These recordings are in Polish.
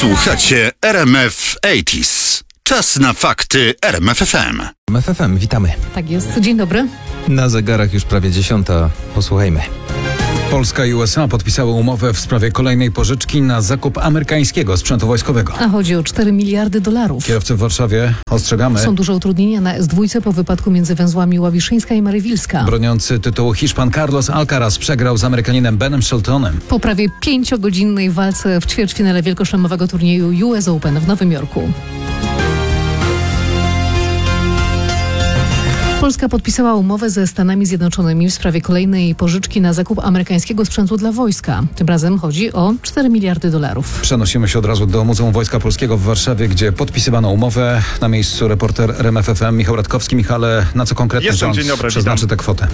Słuchacie RMF 80s. Czas na fakty RMF FM. RMF FM, witamy. Tak jest. Dzień dobry. Na zegarach już prawie 10. Posłuchajmy. Polska i USA podpisały umowę w sprawie kolejnej pożyczki na zakup amerykańskiego sprzętu wojskowego. A chodzi o 4 miliardy dolarów. Kierowcy w Warszawie ostrzegamy. Są duże utrudnienia na S2 po wypadku między węzłami Łabiszyńska i Marywilska. Broniący tytułu Hiszpan Carlos Alcaraz przegrał z Amerykaninem Benem Sheltonem. Po prawie 5-godzinnej walce w ćwierćfinale wielkoszlemowego turnieju US Open w Nowym Jorku. Polska podpisała umowę ze Stanami Zjednoczonymi w sprawie kolejnej pożyczki na zakup amerykańskiego sprzętu dla wojska. Tym razem chodzi o 4 miliardy dolarów. Przenosimy się od razu do Muzeum Wojska Polskiego w Warszawie, gdzie podpisywano umowę. Na miejscu reporter RMF FM Michał Radkowski. Michale, na co konkretnie rząd przeznaczy tę kwotę?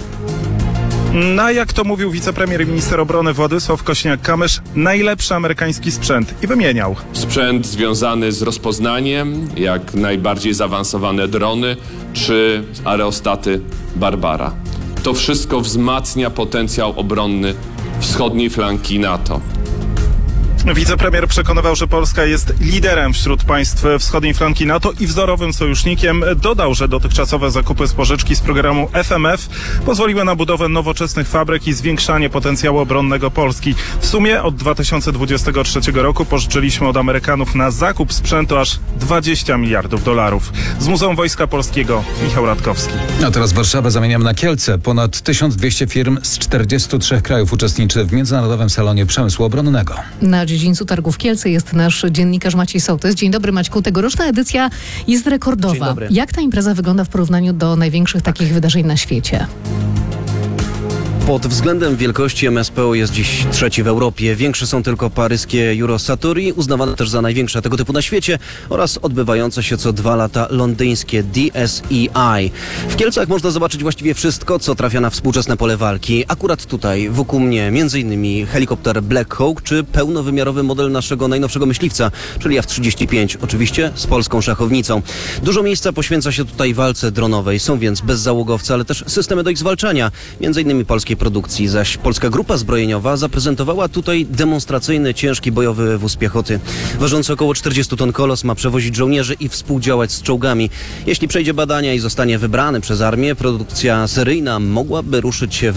Jak to mówił wicepremier i minister obrony Władysław Kosiniak-Kamysz, najlepszy amerykański sprzęt i wymieniał. Sprzęt związany z rozpoznaniem, jak najbardziej zaawansowane drony czy aerostaty Barbara. To wszystko wzmacnia potencjał obronny wschodniej flanki NATO. Wicepremier przekonywał, że Polska jest liderem wśród państw wschodniej flanki NATO i wzorowym sojusznikiem. Dodał, że dotychczasowe zakupy z pożyczki z programu FMF pozwoliły na budowę nowoczesnych fabryk i zwiększanie potencjału obronnego Polski. W sumie od 2023 roku pożyczyliśmy od Amerykanów na zakup sprzętu aż 20 miliardów dolarów. Z Muzeum Wojska Polskiego Michał Radkowski. A teraz Warszawę zamieniam na Kielce. Ponad 1200 firm z 43 krajów uczestniczy w Międzynarodowym Salonie Przemysłu Obronnego. Na dziedzińcu targów Kielce jest nasz dziennikarz Maciej Sołtys. Dzień dobry, Maćku. Tegoroczna edycja jest rekordowa. Dzień dobry. Jak ta impreza wygląda w porównaniu do największych takich wydarzeń na świecie? Pod względem wielkości MSPO jest dziś trzeci w Europie. Większe są tylko paryskie Eurosatory, uznawane też za największe tego typu na świecie, oraz odbywające się co 2 lata londyńskie DSEI. W Kielcach można zobaczyć właściwie wszystko, co trafia na współczesne pole walki. Akurat tutaj wokół mnie m.in. helikopter Black Hawk czy pełnowymiarowy model naszego najnowszego myśliwca, czyli F-35, oczywiście z polską szachownicą. Dużo miejsca poświęca się tutaj walce dronowej. Są więc bezzałogowce, ale też systemy do ich zwalczania, m.in. polskiej produkcji, zaś Polska Grupa Zbrojeniowa zaprezentowała tutaj demonstracyjny, ciężki bojowy wóz piechoty. Ważący około 40 ton kolos ma przewozić żołnierzy i współdziałać z czołgami. Jeśli przejdzie badania i zostanie wybrany przez armię, produkcja seryjna mogłaby ruszyć się w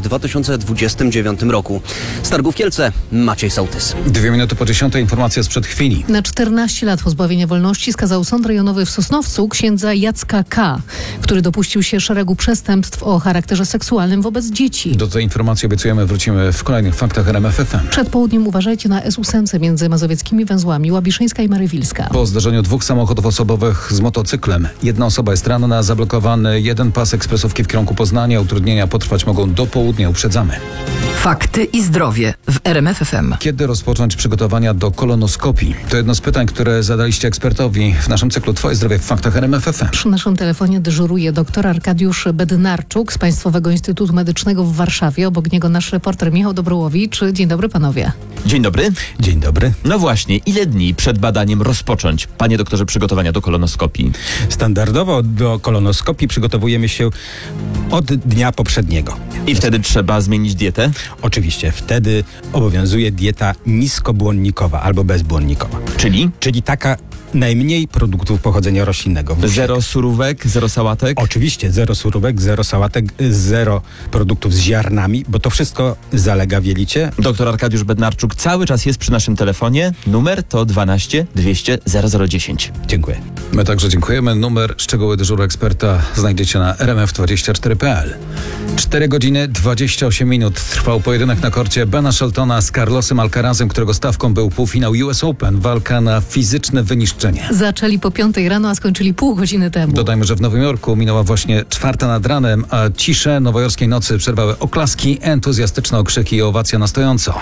2029 roku. Z targów Kielce, Maciej Sołtys. 2 minuty po 10. Informacja sprzed chwili. Na 14 lat pozbawienia wolności skazał sąd rejonowy w Sosnowcu księdza Jacka K., który dopuścił się szeregu przestępstw o charakterze seksualnym wobec dzieci. Do tej informacji obiecujemy wrócimy w kolejnych faktach RMF FM. Przed południem uważajcie na S8 między mazowieckimi węzłami Łabiszyńska i Marywilska. Po zdarzeniu 2 samochodów osobowych z motocyklem. 1 osoba jest ranna, zablokowany 1 pas ekspresówki w kierunku Poznania. Utrudnienia potrwać mogą do południa, uprzedzamy. Fakty i zdrowie w RMF FM. Kiedy rozpocząć przygotowania do kolonoskopii? To jedno z pytań, które zadaliście ekspertowi w naszym cyklu Twoje zdrowie w faktach RMF FM. Przy naszym telefonie dyżuruje dr Arkadiusz Bednarczuk z Państwowego Instytutu Medycznego w Warszawie. Obok niego nasz reporter Michał Dobrołowicz. Dzień dobry, panowie. Dzień dobry. Dzień dobry. No właśnie, ile dni przed badaniem rozpocząć, panie doktorze, przygotowania do kolonoskopii? Standardowo do kolonoskopii przygotowujemy się od dnia poprzedniego. I wtedy trzeba zmienić dietę? Oczywiście, wtedy obowiązuje dieta niskobłonnikowa albo bezbłonnikowa. Czyli taka najmniej produktów pochodzenia roślinnego. Zero surówek, zero sałatek? Oczywiście, zero surówek, zero sałatek, zero produktów z ziarnami, bo to wszystko zalega w jelicie. Doktor Arkadiusz Bednarczuk cały czas jest przy naszym telefonie. Numer to 12 200 0010. Dziękuję. My także dziękujemy. Numer szczegóły dyżuru eksperta znajdziecie na rmf24.pl. 4 godziny 28 minut trwał pojedynek na korcie Bena Sheltona z Carlosem Alcarazem, którego stawką był półfinał US Open. Walka na fizyczne wyniszczenie. Zaczęli po 5 rano, a skończyli pół godziny temu. Dodajmy, że w Nowym Jorku minęła właśnie 4 nad ranem, a ciszę nowojorskiej nocy przerwały oklaski, entuzjastyczne okrzyki i owacja na stojąco.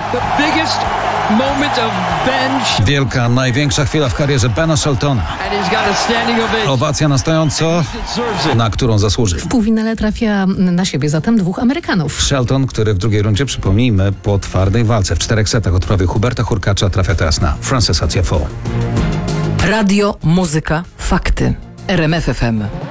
Wielka, największa chwila w karierze Bena Sheltona. Owacja na stojąco, na którą zasłużył. W półfinale trafia na siebie zatem 2 Amerykanów. Shelton, który w drugiej rundzie, przypomnijmy, po twardej walce w 4 setach odprawił Huberta Hurkacza, trafia teraz na Francesa Tiafoe. Radio, muzyka, fakty. RMF FM.